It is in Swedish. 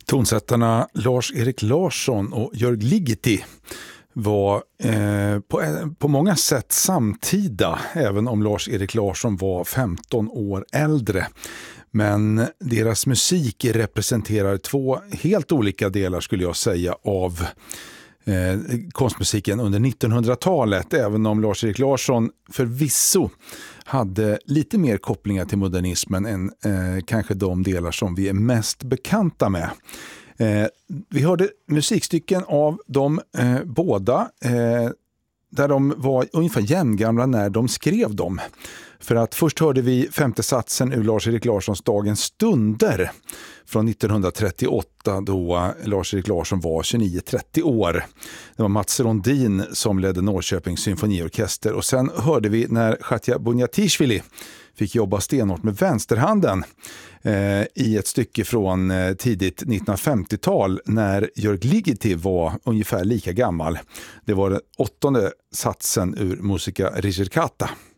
Tonsättarna Lars-Erik Larsson och Jörg Ligeti var på många sätt samtida, även om Lars-Erik Larsson var 15 år äldre. Men deras musik representerar två helt olika delar, skulle jag säga, av konstmusiken under 1900-talet, även om Lars-Erik Larsson förvisso hade lite mer kopplingar till modernismen än kanske de delar som vi är mest bekanta med. Vi hörde musikstycken av de båda där de var ungefär jämngamla när de skrev dem. För att först hörde vi femte satsen ur Lars-Erik Larssons Dagens stunder från 1938, då Lars-Erik Larsson var 29-30 år. Det var Mats Rondin som ledde Norrköpings symfoniorkester, och sen hörde vi när Khatja Bunyatishvili fick jobba stenhårt med vänsterhanden i ett stycke från tidigt 1950-tal när Jörg Ligeti var ungefär lika gammal. Det var den 8:e satsen ur Musica Ricercata.